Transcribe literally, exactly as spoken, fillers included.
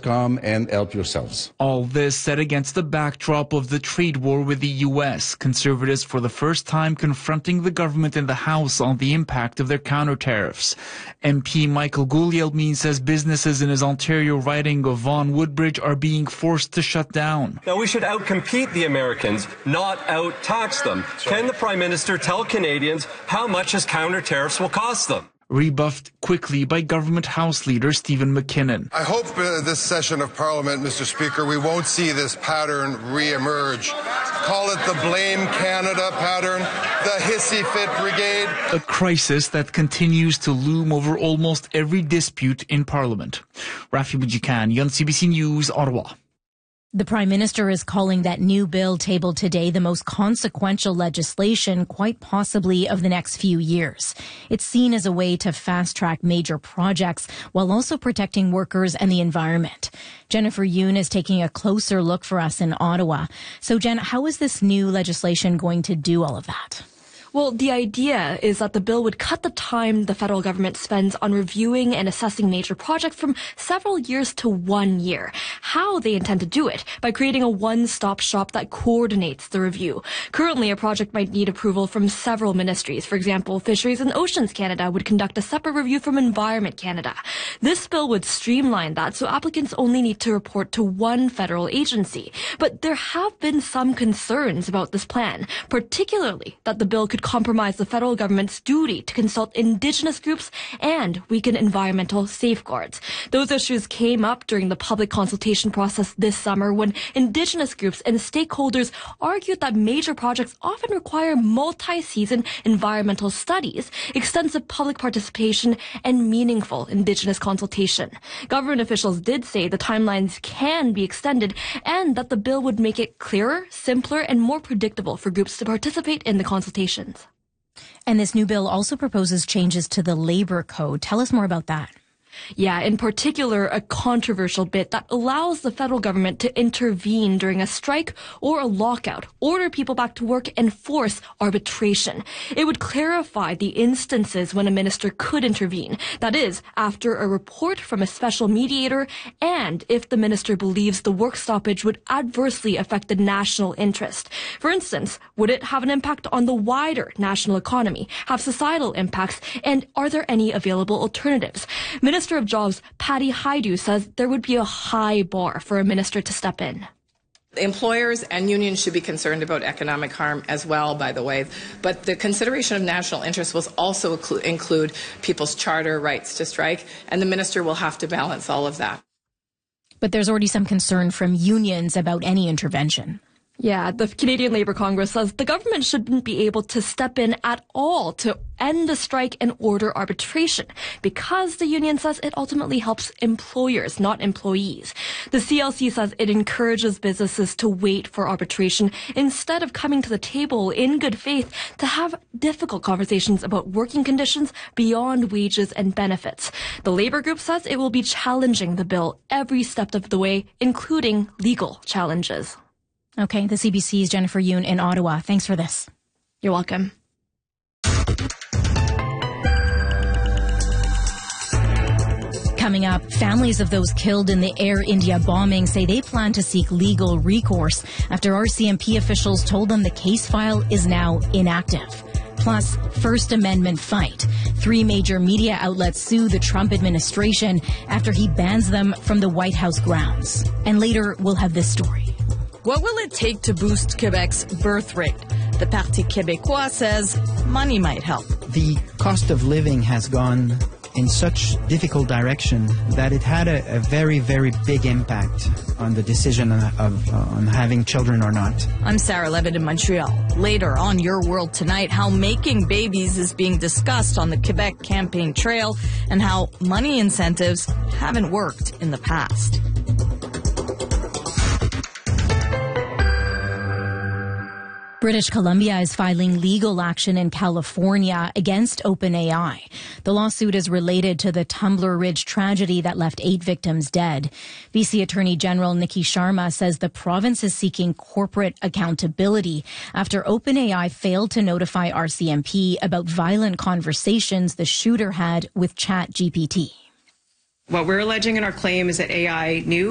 come and help yourselves. All this set against the backdrop of the trade war with the U S. Conservatives for the first time confronting the government in the House on the impact of their counter tariffs. M P Michael Guglielmin says businesses in his Ontario riding of Vaughan Woodbridge are being forced to shut down. Now, we should outcompete the Americans, not out-tax them. Can the Prime Minister tell Canadians how much his counter tariffs will cost them? Rebuffed quickly by Government House Leader Stephen McKinnon. I hope uh, this session of Parliament, Mister Speaker, we won't see this pattern re-emerge. Call it the Blame Canada pattern, the hissy fit brigade. A crisis that continues to loom over almost every dispute in Parliament. Rafi Bujikani on C B C News, Ottawa. The Prime Minister is calling that new bill tabled today the most consequential legislation, quite possibly, of the next few years. It's seen as a way to fast-track major projects while also protecting workers and the environment. Jennifer Yoon is taking a closer look for us in Ottawa. So, Jen, how is this new legislation going to do all of that? Well, the idea is that the bill would cut the time the federal government spends on reviewing and assessing major projects from several years to one year. How they intend to do it? By creating a one-stop shop that coordinates the review. Currently, a project might need approval from several ministries. For example, Fisheries and Oceans Canada would conduct a separate review from Environment Canada. This bill would streamline that, so applicants only need to report to one federal agency. But there have been some concerns about this plan, particularly that the bill could compromise the federal government's duty to consult Indigenous groups and weaken environmental safeguards. Those issues came up during the public consultation process this summer when Indigenous groups and stakeholders argued that major projects often require multi-season environmental studies, extensive public participation, and meaningful Indigenous consultation. Government officials did say the timelines can be extended and that the bill would make it clearer, simpler, and more predictable for groups to participate in the consultations. And this new bill also proposes changes to the labor code. Tell us more about that. Yeah, in particular, a controversial bit that allows the federal government to intervene during a strike or a lockout, order people back to work, and force arbitration. It would clarify the instances when a minister could intervene. That is, after a report from a special mediator and if the minister believes the work stoppage would adversely affect the national interest. For instance, would it have an impact on the wider national economy, have societal impacts, and are there any available alternatives? Minister Minister of Jobs Patty Hajdu says there would be a high bar for a minister to step in. Employers and unions should be concerned about economic harm as well, by the way. But the consideration of national interest will also include people's charter rights to strike, and the minister will have to balance all of that. But there's already some concern from unions about any intervention. Yeah, the Canadian Labour Congress says the government shouldn't be able to step in at all to end a strike and order arbitration because the union says it ultimately helps employers, not employees. The C L C says it encourages businesses to wait for arbitration instead of coming to the table in good faith to have difficult conversations about working conditions beyond wages and benefits. The Labour group says it will be challenging the bill every step of the way, including legal challenges. Okay, the C B C's Jennifer Yoon in Ottawa. Thanks for this. You're welcome. Coming up, families of those killed in the Air India bombing say they plan to seek legal recourse after R C M P officials told them the case file is now inactive. Plus, First Amendment fight. Three major media outlets sue the Trump administration after he bans them from the White House grounds. And later, we'll have this story. What will it take to boost Quebec's birth rate? The Parti Québécois says money might help. The cost of living has gone in such difficult direction that it had a, a very, very big impact on the decision of uh, on having children or not. I'm Sarah Levitt in Montreal. Later on Your World Tonight, how making babies is being discussed on the Quebec campaign trail and how money incentives haven't worked in the past. British Columbia is filing legal action in California against OpenAI. The lawsuit is related to the Tumbler Ridge tragedy that left eight victims dead. B C Attorney General Nikki Sharma says the province is seeking corporate accountability after OpenAI failed to notify R C M P about violent conversations the shooter had with ChatGPT. What we're alleging in our claim is that A I knew